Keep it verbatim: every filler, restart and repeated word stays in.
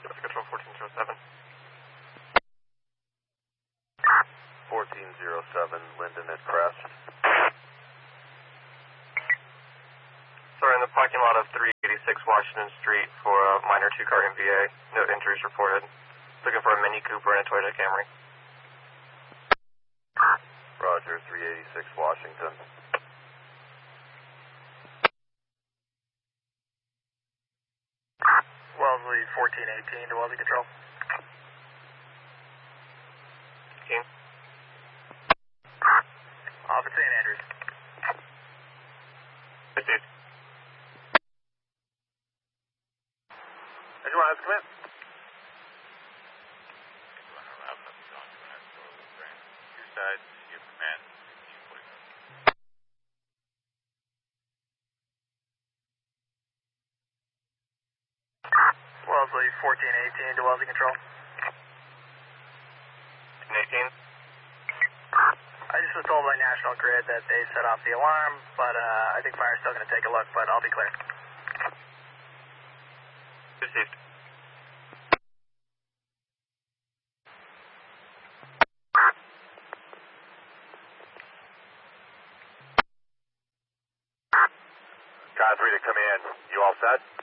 Control fourteen zero seven. fourteen zero seven, Linden at Crest. Sorry, in the parking lot of three eighty-six Washington Street for a minor two-car M V A. No injuries reported. Looking for a Mini Cooper and a Toyota Camry. Roger, three eighty-six Washington. Wellesley fourteen eighteen to Wellesley Control. King. Off at Saint Andrews. Received. Anyone else come in? Your side, you have command. Wellesley fourteen eighteen to Wellesley Control. eighteen. I just was told by National Grid that they set off the alarm, but uh, I think fire's still going to take a look, but I'll be clear. Received. Guy three to command. You all set?